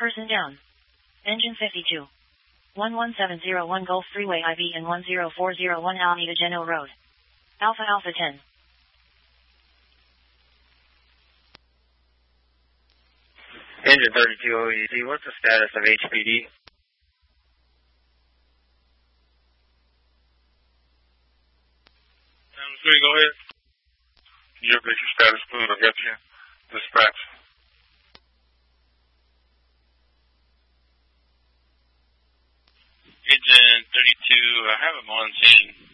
Person down. Engine 52. 11701 Gulf Freeway IB and 10401 Alameda Geno Road. Alpha Alpha 10. Engine 32 OEC, what's the status of HPD? Go ahead. Your basic status, please. I'll get you. Dispatch. Engine 32, I have him on scene.